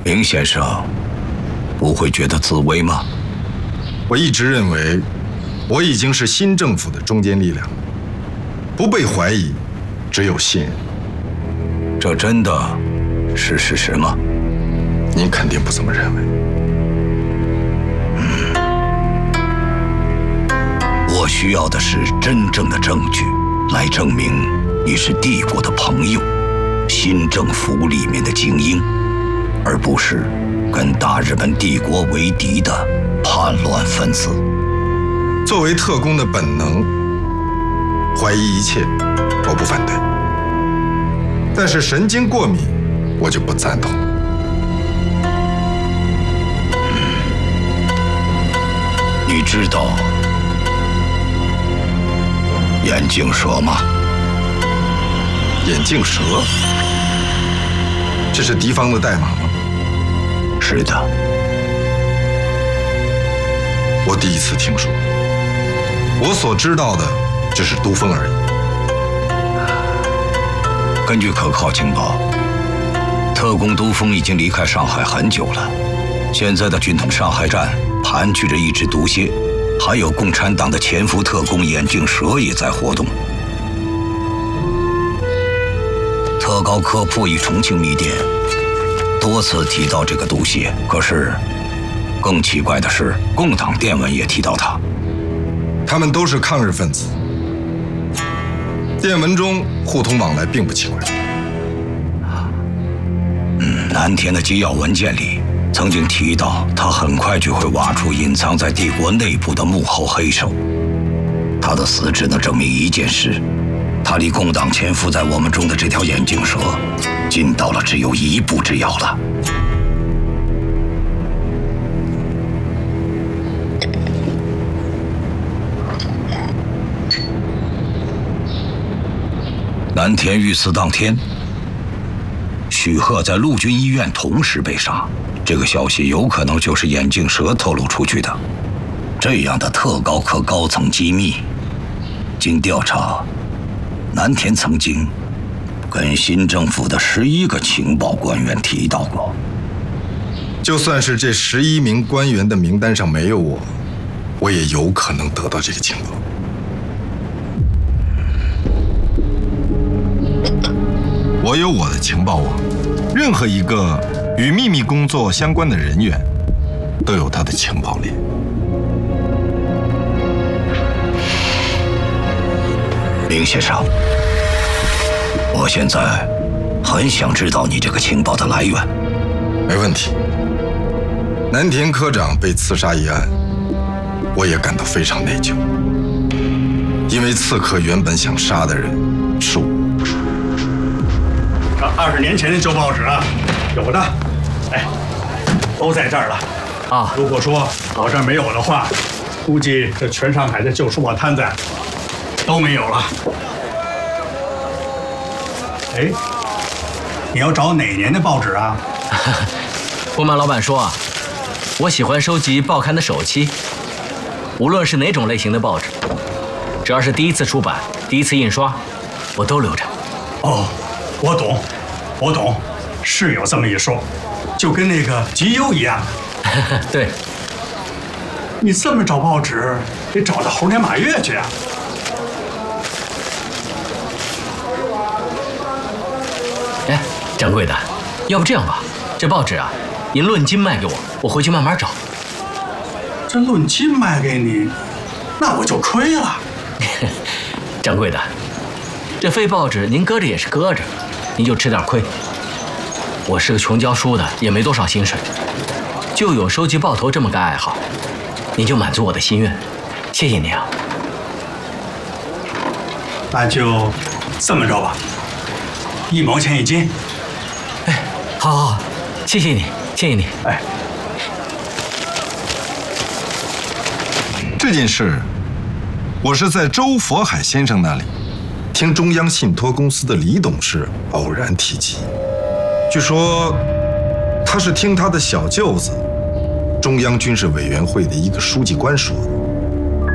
明先生不会觉得自危吗？ 我一直认为，我已经是新政府的中坚力量，不被怀疑，只有信任。 这真的是事实吗？ 您肯定不这么认为。 我需要的是真正的证据，来证明你是帝国的朋友，新政府里面的精英，而不是跟大日本帝国为敌的叛乱分子。 作为特工的本能，怀疑一切，我不反对。但是神经过敏，我就不赞同。 你知道眼镜蛇吗？ 眼镜蛇，这是敌方的代码吗？ 是的。 我第一次听说，我所知道的只是都风而已。 根据可靠情报，特工都风已经离开上海很久了。现在的军统上海站盘踞着一只毒蝎，还有共产党的潜伏特工眼镜蛇也在活动。特高科破译重庆密电，多次提到这个毒蝎，可是更奇怪的是，共党电文也提到它。 他们都是抗日分子，电文中互通往来并不奇怪。 南田的机要文件里曾经提到，他很快就会挖出隐藏在帝国内部的幕后黑手。他的死只能证明一件事：他离共党潜伏在我们中的这条眼镜蛇，近到了只有一步之遥了。南田遇刺当天，许鹤在陆军医院同时被杀。这个消息有可能就是眼镜蛇透露出去的。这样的特高科高层机密，经调查，南田曾经跟新政府的11个情报官员提到过。 就算是这11名官员的名单上没有我，我也有可能得到这个情报。我有我的情报网，任何一个与秘密工作相关的人员都有他的情报链。 林先生，我现在很想知道你这个情报的来源。 没问题。南田科长被刺杀一案，我也感到非常内疚，因为刺客原本想杀的人是我。 这20年前的旧报纸啊，有的，哎，都在这儿了啊。如果说老这儿没有的话，估计这全上海的旧书报摊子都没有了。哎，你要找哪年的报纸啊？ 不瞒老板说啊，我喜欢收集报刊的首期，无论是哪种类型的报纸，只要是第一次出版、第一次印刷，我都留着。 哦。我懂，我懂，是有这么一说，就跟那个集邮一样。 对， 你这么找报纸，得找到猴年马月去啊。 哎，掌柜的，要不这样吧，这报纸啊，您论斤卖给我，我回去慢慢找。 这论斤卖给你，那我就亏了。 掌柜的，这废报纸您搁着也是搁着。您就吃点亏，我是个穷教书的，也没多少薪水，就有收集报头这么个爱好，您就满足我的心愿，谢谢您啊。 那就这么着吧，1毛钱1斤。 哎，好好好，谢谢你，谢谢你。 哎， 这件事，我是在周佛海先生那里听中央信托公司的李董事偶然提及，据说他是听他的小舅子，中央军事委员会的一个书记官说的。